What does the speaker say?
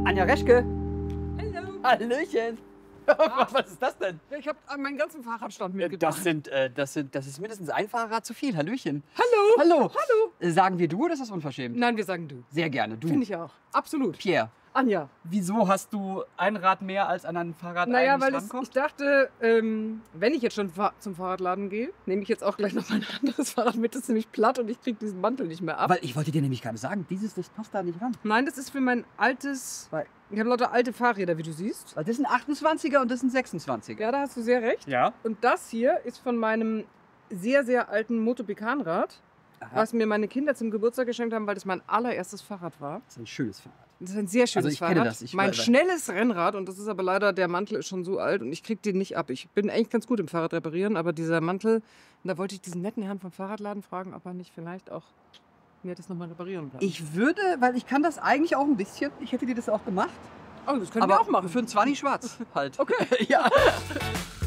Anja Reschke. Hallo. Hallöchen. Was ist das denn? Ja, ich habe meinen ganzen Fahrradstand mitgebracht. Das ist mindestens ein Fahrrad zu viel. Hallöchen. Hallo. Hallo. Hallo. Sagen wir du oder ist das unverschämt? Nein, wir sagen du. Sehr gerne, du. Finde ich auch. Absolut. Pierre. Anja. Wieso hast du ein Rad mehr als an ein Fahrrad Naja, eigentlich weil ich rankommt? dachte, wenn ich jetzt schon zum Fahrradladen gehe, nehme ich jetzt auch gleich noch mein anderes Fahrrad mit. Das ist nämlich platt und ich kriege diesen Mantel nicht mehr ab. Weil ich wollte dir nämlich gerade sagen, das passt da nicht ran. Nein, das ist für mein altes... Weil- Ich habe lauter alte Fahrräder, wie du siehst. Weil das ist ein 28er und das ist ein 26er. Ja, da hast du sehr recht. Ja. Und das hier ist von meinem sehr, sehr alten Motopican-Rad, Aha. was mir meine Kinder zum Geburtstag geschenkt haben, weil das mein allererstes Fahrrad war. Das ist ein schönes Fahrrad. Das ist ein sehr schönes Also ich Fahrrad. kenne das. Mein schnelles Rennrad, und das ist aber leider, der Mantel ist schon so alt und ich krieg den nicht ab. Ich bin eigentlich ganz gut im Fahrrad reparieren, aber dieser Mantel, und da wollte ich diesen netten Herrn vom Fahrradladen fragen, ob er nicht vielleicht auch mir das nochmal reparieren kann. Ich würde, weil ich kann das eigentlich auch ein bisschen, ich hätte dir das auch gemacht. Oh, das können Aber wir auch machen. für ein 20 schwarz halt. Okay. Ja.